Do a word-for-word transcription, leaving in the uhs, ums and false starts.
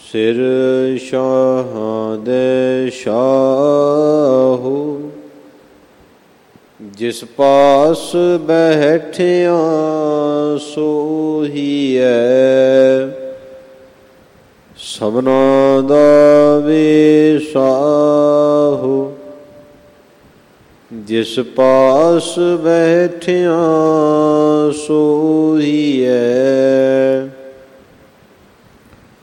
ਸਿਰ ਸ਼ਾਹਾਂ ਦੇ ਸ਼ਾਹੂ, ਜਿਸ ਪਾਸ ਬੈਠਿਆ ਸੋਹੀਐ, ਸਭਨਾ ਦਾ ਵੀ ਸਾਹੂ। ਜਿਸ ਪਾਸ ਬੈਠਿਆ ਸੋਹੀਐ,